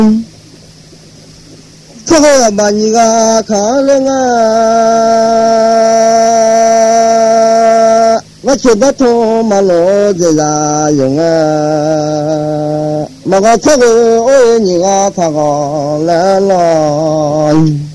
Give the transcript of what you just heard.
这个把你个看了我觉得头马路在那用马个这个你个他个来了。